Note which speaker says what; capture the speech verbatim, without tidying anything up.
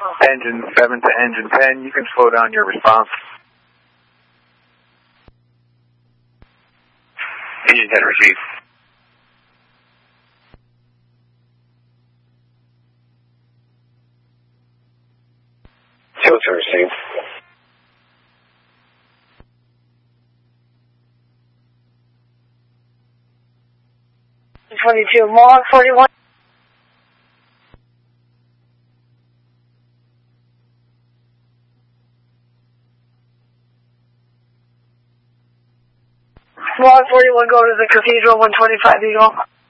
Speaker 1: Engine seven to engine ten, you can slow down your response.
Speaker 2: Engine ten received. Filter received.
Speaker 3: twenty-two, Mach forty-one. Mach forty-one, go to the Cathedral, one twenty-five Eagle.